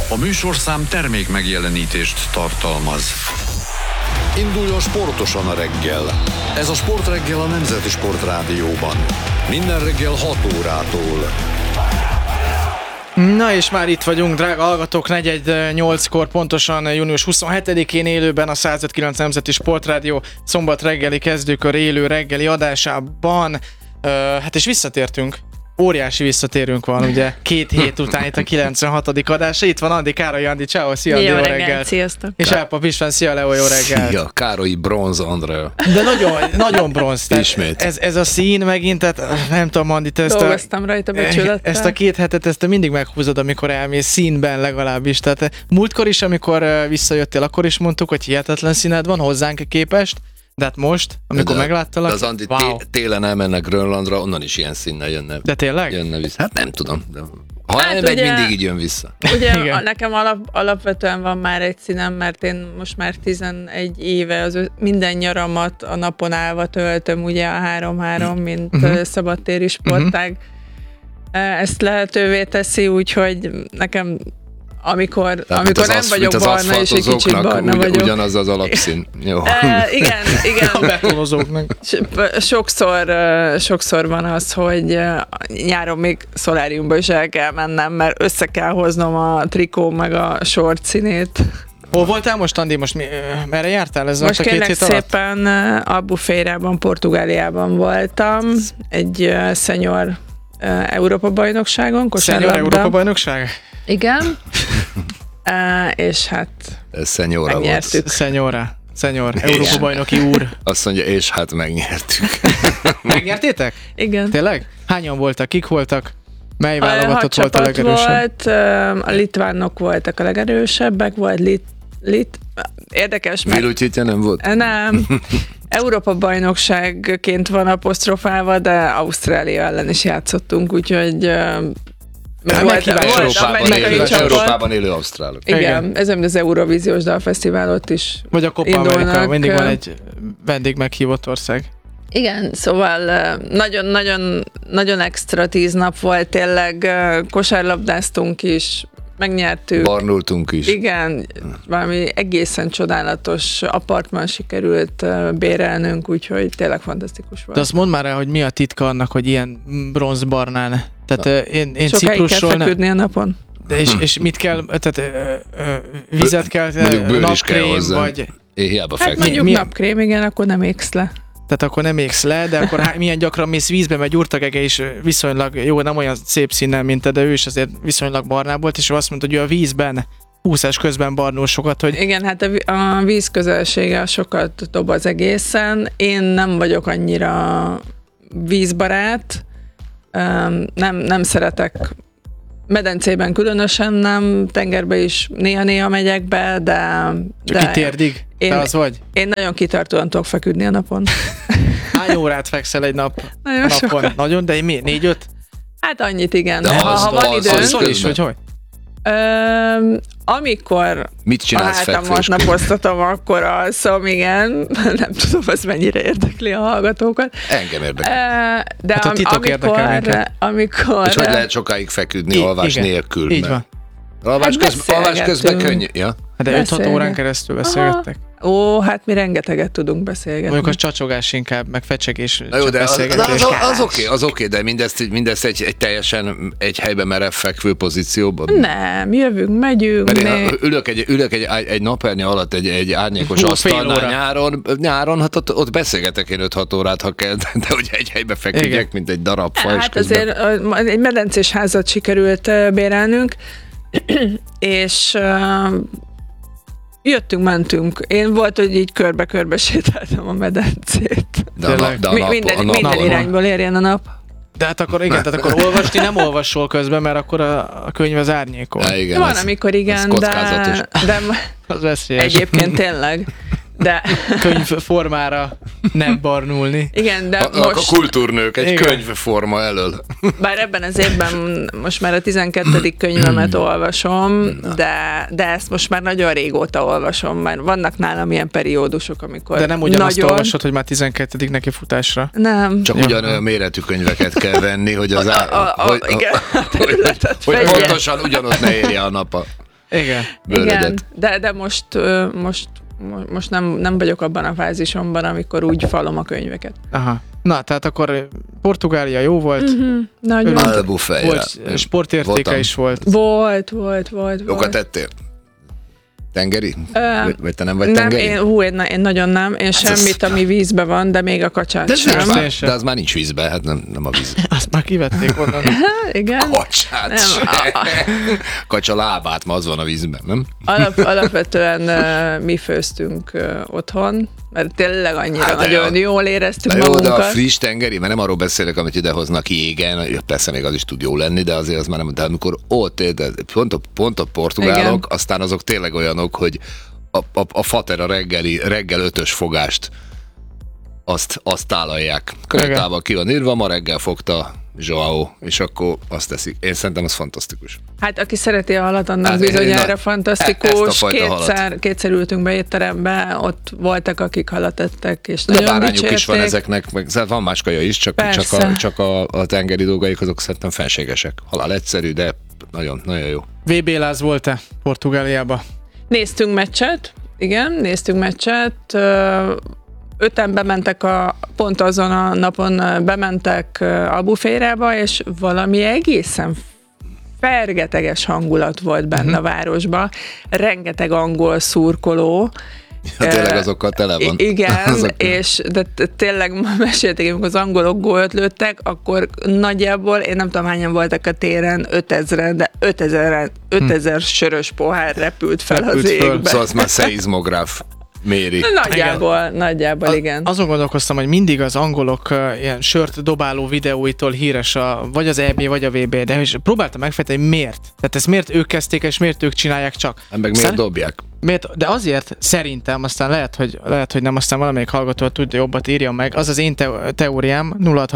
A műsorszám termék megjelenítést tartalmaz. Induljon sportosan a reggel. Ez a Sportreggel a Nemzeti Sportrádióban. Minden reggel 6 órától. Na és már itt vagyunk, drága hallgatók, 4:08-kor, pontosan június 27-én élőben a 105.9 Nemzeti Sportrádió szombat reggeli kezdőkör élő reggeli adásában. Hát és visszatértünk. Óriási visszatérünk van, ugye 2 hét után itt a 96. adása. Itt van Andi, Károly Andi, ciao, szia, jó reggelt. reggelt. Sziasztok. És Elpap István, szia Leo, jó reggelt. Szia, Károly bronz Andrea. De nagyon bronz. Ismét. Ez a szín megint, tehát nem tudom, Andi, te dolgoztam rajta becsülettel. Ezt a 2 hetet, ezt te mindig meghúzod, amikor elmész színben legalábbis. Tehát múltkor is, amikor visszajöttél, akkor is mondtuk, hogy hihetetlen színed van hozzánk képest. De hát most, amikor megláttalak, de az Andi wow. télen elmennek Grönlandra, onnan is ilyen színnel jönne. De tényleg? Jönne vissza. Hát nem tudom. De ha hát elmegy, ugye, mindig így jön vissza. Ugye nekem alapvetően van már egy színem, mert én most már 11 éve minden nyaramat a napon állva töltöm, ugye a 3-3, mint szabadtéri sportág. Ezt lehetővé teszi, úgyhogy nekem amikor nem vagyok barna, és egy kicsit barna vagyok. Ugyanaz az alapszín. Jó. Igen. A betonozóknak. Sokszor van az, hogy nyáron még szoláriumba is el kell mennem, mert össze kell hoznom a trikó meg a short színét. Hol voltál most, Andi? Most merre jártál ez most a 2 hét alatt? Most szépen Albufeirában, Portugáliában voltam. Egy senior Európa-bajnokságon, kosárlabda. Senior Európa-bajnokság? Igen. És hát Szenyóra megnyertük. Senior, Európa-bajnoki úr. Azt mondja, és hát megnyertük. Megnyertétek? Igen. Tényleg? Hányan voltak? Kik voltak? Mely válogatott volt a legerősebb? Volt, a litvánok voltak a legerősebbek, volt érdekes, mert... Vilutyitja nem volt? Nem. Európa-bajnokságként van apostrofálva, de Ausztrália ellen is játszottunk, úgyhogy... Európában élő ausztrálok. Igen, ez az Eurovíziós Dalfesztiválot is vagy a Copa America, mindig van egy vendég meghívott ország. Igen, szóval nagyon extra 10 nap volt, tényleg kosárlabdáztunk is, megnyertük. Barnultunk is. Igen, valami egészen csodálatos apartman sikerült bérelnünk, úgyhogy tényleg fantasztikus volt. De azt mondd már el, hogy mi a titka annak, hogy ilyen bronzbarnán. Tehát én sokáig Ciprusról... kell feküdni a napon. És mit kell, tehát vizet kell, napkrém, vagy... Hiába hát mondjuk napkrém, igen, akkor nem égsz le. Tehát akkor nem égsz le, de akkor milyen gyakran mész vízbe, mert Gyurtagege is viszonylag, jó, nem olyan szép színnel, mint te, de ő is azért viszonylag barnább volt, és ő azt mondta, hogy ő a vízben, úszás közben barnul sokat, hogy... Igen, hát a víz közelsége sokat dob az egészen. Én nem vagyok annyira vízbarát, nem szeretek, medencében különösen nem, tengerbe is néha-néha megyek be, de... Csak itt térdig? Te az vagy? Én nagyon kitartóan tudok feküdni a napon. Hány órát fekszel egy napon? Sokat. Nagyon, de 4-5? Hát annyit, igen. De ha van időn... Szól is, hogy? Amikor mit csinálsz hátamat napoztatom, akkor alszom, igen. Nem tudom, az mennyire érdekli a hallgatókat. Engem érdekel. De hát a titok érdekel minket. Amikor... És hogy lehet sokáig feküdni alvás nélkül? Így van. Alvás közben könnyű. Ja? De 5-6 órán keresztül beszélgettek. Ó, hát mi rengeteget tudunk beszélgetni. Mondjuk az csacsogás inkább, meg fecsegés, jó, de beszélgetés. Az oké, de mindezt egy teljesen egy helyben merev fekvő pozícióban. Nem, jövünk, megyünk. Ülök egy napernyő alatt egy árnyékos asztalnál nyáron, hát ott beszélgetek én 5-6 órát, ha kell, de hogy egy helybe feküdjek, mint egy darab fa. Hát azért egy medencés házat sikerült bérelnünk, és jöttünk, mentünk. Én volt, hogy így körbe-körbe sétáltam a medencét. Minden irányból érjen a nap. De hát akkor igen, tehát akkor olvasni nem olvasol közben, mert akkor a könyv az árnyékol. Ja, igen, van, amikor igen, de az veszélyes. Egyébként tényleg. De... könyvformára nem barnulni. Igen, de most... A kultúrnők egy könyvforma elől. Bár ebben az évben most már a 12. könyvemet olvasom, de ezt most már nagyon régóta olvasom, mert vannak nálam ilyen periódusok, amikor de nem ugyanazt olvasod, hogy már 12. neki futásra. Nem. Csak ugyanolyan méretű könyveket kell venni, hogy az igen, hogy pontosan ugyanott ne érje a nap. Igen, de most nem vagyok abban a fázisomban, amikor úgy falom a könyveket. Aha. Na, tehát akkor Portugália jó volt. Nagyon. Volt sportértéke is volt. Volt. Jókat tettél? Tengeri? Vagy te nem vagy tengeri? Én nagyon nem. Én semmit, ami vízbe van, de még a kacsát sem. De az már nincs vízbe, hát nem a víz. Azt már kivették onnan. Igen. Kacsát Kacsa lábát, ma az van a vízben, nem? Alapvetően mi főztünk otthon, mert tényleg annyira nagyon jól éreztük magunkat. De a friss tengeri, mert nem arról beszélek, amit idehoznak jégen, persze még az is tud jó lenni, de azért az már nem, de amikor ott, pont a portugálok, igen. Aztán azok tényleg olyanok, hogy a fater a reggel 5-ös fogást azt tálalják. Könyvtával ki van írva, ma reggel fogta Joao, és akkor azt teszik. Én szerintem az fantasztikus. Hát aki szereti a halat, annak bizonyára fantasztikus. Kétszer ültünk be étterembe, ott voltak, akik halat ettek, és nagyon dicsérték. Bárányuk is van ezeknek, meg van más kaja is, csak a tengeri dolgaik azok szerintem fenségesek. Halál egyszerű, de nagyon, nagyon jó. VB-láz volt-e Portugáliába? Néztünk meccset, igen, 5-en bementek pont azon a napon bementek Albufeirába, és valami egészen fergeteges hangulat volt benne a városban. Rengeteg angol szurkoló. Ja, tényleg azokkal tele van. Igen, és de tényleg mesélték, amikor az angolok gólt lőttek, akkor nagyjából, én nem tudom hányan voltak a téren, 5000-en, de 5000 sörös pohár repült fel az égbe. Szóval az már szeizmográf méri. Nagyjából igen. Azon gondolkoztam, hogy mindig az angolok ilyen sört dobáló videóitól híres vagy az EB, vagy a VB, de és próbáltam megfejteni, hogy miért. Tehát ezt miért ők kezdték, és miért ők csinálják csak. Meg miért dobják? De azért szerintem, aztán lehet, hogy nem, aztán valamelyik hallgató tudja jobbat írja meg, az én teóriám,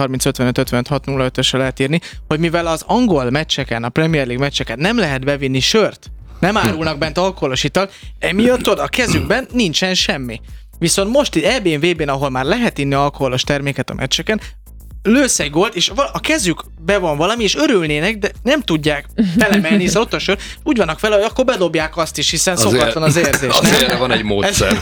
0630555605-ösre lehet írni, hogy mivel az angol meccseken, a Premier League meccseken nem lehet bevinni sört, nem árulnak bent alkoholos italt, emiatt a kezükben nincsen semmi. Viszont most itt EB-n, VB-n, ahol már lehet inni alkoholos terméket a meccseken, lősz egy gólt, és a kezükbe van valami, és örülnének, de nem tudják felemelni, hiszen ott a sör, úgy vannak vele, hogy akkor bedobják azt is, hiszen szokatlan az érzés. Azért van egy módszer.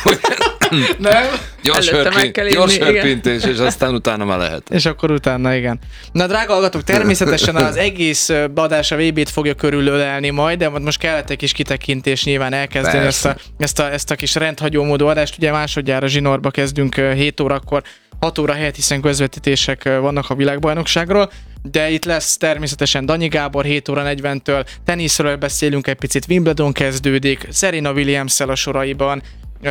Nem? Gyors hörpintés, és aztán utána már lehet. És akkor utána, igen. Na, drága hallgatók, természetesen az egész adás a VB-t fogja körülölelni majd, de most kellett egy kis kitekintés nyilván elkezdeni ezt a kis rendhagyó módú adást. Ugye másodjára zsinórba kezdünk 7 órakor, 6 óra helyett, hiszen közvetítések vannak a világbajnokságról, de itt lesz természetesen Danyi Gábor 7 óra 40-től, teniszről beszélünk egy picit, Wimbledon kezdődik, Serena Williams-szel a soraiban,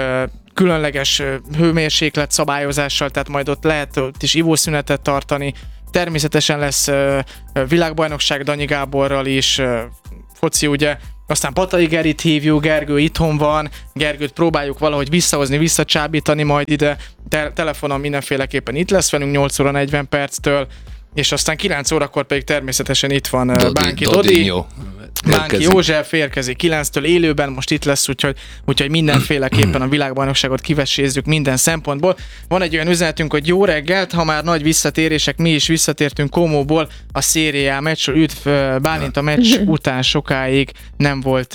különleges hőmérséklet szabályozással, tehát majd ott lehet ott is ivószünetet tartani. Természetesen lesz világbajnokság Danyi Gáborral is, foci ugye, aztán Patai Gerit hívjuk, Gergő itthon van, Gergőt próbáljuk valahogy visszahozni, visszacsábítani majd ide, telefonon mindenféleképpen itt lesz velünk 8 óra 40 perctől, és aztán 9 órakor pedig természetesen itt van Bánki Dodi. Bánki József érkezik 9-től élőben, most itt lesz, úgyhogy mindenféleképpen a világbajnokságot kivessézzük minden szempontból. Van egy olyan üzenetünk, hogy jó reggelt, ha már nagy visszatérések, mi is visszatértünk Komóból, a Serie A meccsről, üdv Bálint, a meccs után sokáig nem volt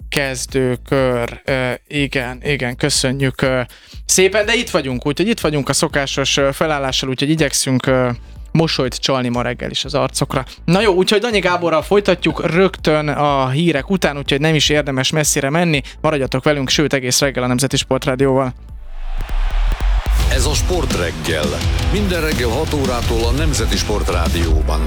kezdőkör. Igen, köszönjük szépen, de itt vagyunk, úgyhogy itt vagyunk a szokásos felállással, úgyhogy igyekszünk mosolyt csalni ma reggel is az arcokra. Na jó, úgyhogy Danyi Gáborral folytatjuk rögtön a hírek után, úgyhogy nem is érdemes messzire menni, maradjatok velünk, sőt egész reggel a Nemzeti Sportrádióval. Ez a Sport Reggel. Minden reggel 6 órától a Nemzeti Sportrádióban.